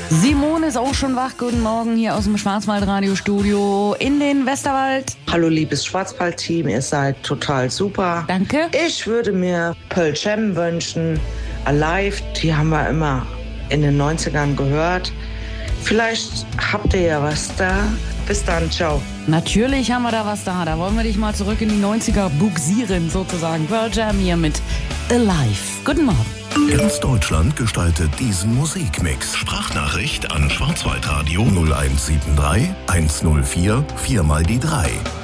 Simone ist auch schon wach. Guten Morgen hier aus dem Schwarzwald-Radiostudio in den Westerwald. Hallo liebes Schwarzwald-Team, ihr seid total super. Danke. Ich würde mir Pearl Jam wünschen, Alive, die haben wir immer in den 90ern gehört. Vielleicht habt ihr ja was da. Bis dann, ciao. Natürlich haben wir da was da. Da wollen wir dich mal zurück in die 90er bugsieren, sozusagen. Pearl Jam hier mit Alive. Guten Morgen. Ganz Deutschland gestaltet diesen Musikmix. Sprachnachricht an Schwarzwaldradio 0173 104 4 mal die 3.